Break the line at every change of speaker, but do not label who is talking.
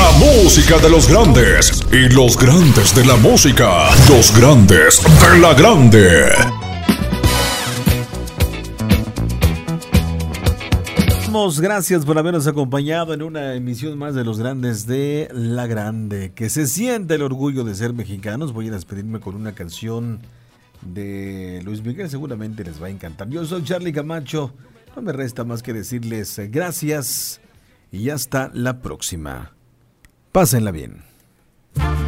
La música de los grandes y los grandes de la música. Los grandes de la grande.
Gracias por habernos acompañado en una emisión más de Los Grandes de la Grande. Que se sienta el orgullo de ser mexicanos. Voy a despedirme con una canción de Luis Miguel, seguramente les va a encantar. Yo soy Charlie Camacho, no me resta más que decirles gracias y hasta la próxima. Pásenla bien.